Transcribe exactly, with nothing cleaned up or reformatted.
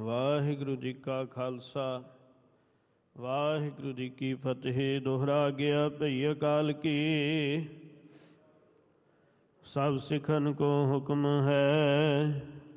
ਵਾਹਿਗੁਰੂ ਜੀ ਕਾ ਖਾਲਸਾ ਵਾਹਿਗੁਰੂ ਜੀ ਕੀ ਫਤਿਹ। ਦੋਹਰਾ ਗਿਆ ਭਈ ਅਕਾਲ ਕੀ, ਸਭ ਸਿੱਖਨ ਕੋ ਹੁਕਮ ਹੈ।